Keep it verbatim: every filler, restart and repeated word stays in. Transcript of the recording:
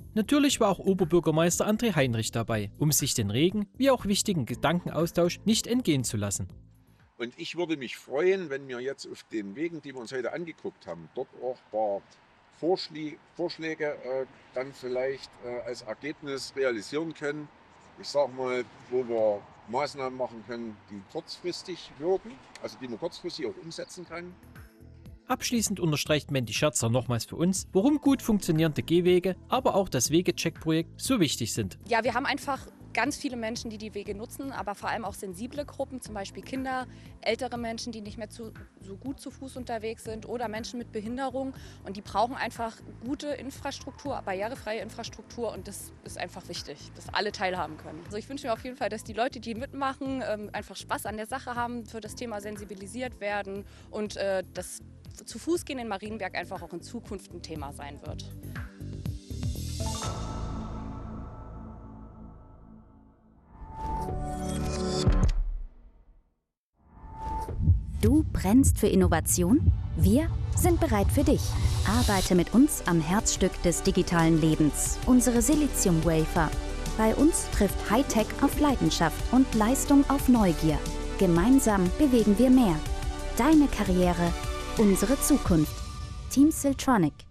Natürlich war auch Oberbürgermeister André Heinrich dabei, um sich den regen wie auch wichtigen Gedankenaustausch nicht entgehen zu lassen. Und ich würde mich freuen, wenn wir jetzt auf den Wegen, die wir uns heute angeguckt haben, dort auch ein paar Vorschläge, Vorschläge äh, dann vielleicht äh, als Ergebnis realisieren können. Ich sage mal, wo wir Maßnahmen machen können, die kurzfristig wirken, also die man kurzfristig auch umsetzen kann. Abschließend unterstreicht Mandy Scherzer nochmals für uns, warum gut funktionierende Gehwege, aber auch das Wegecheck-Projekt so wichtig sind. Ja, wir haben einfach ganz viele Menschen, die die Wege nutzen, aber vor allem auch sensible Gruppen, zum Beispiel Kinder, ältere Menschen, die nicht mehr zu, so gut zu Fuß unterwegs sind oder Menschen mit Behinderung. Und die brauchen einfach gute Infrastruktur, barrierefreie Infrastruktur, und das ist einfach wichtig, dass alle teilhaben können. Also ich wünsche mir auf jeden Fall, dass die Leute, die mitmachen, einfach Spaß an der Sache haben, für das Thema sensibilisiert werden und äh, das zu Fuß gehen in Marienberg einfach auch in Zukunft ein Thema sein wird. Du brennst für Innovation? Wir sind bereit für dich. Arbeite mit uns am Herzstück des digitalen Lebens, unsere Silizium Wafer. Bei uns trifft Hightech auf Leidenschaft und Leistung auf Neugier. Gemeinsam bewegen wir mehr. Deine Karriere, unsere Zukunft. Team Siltronic.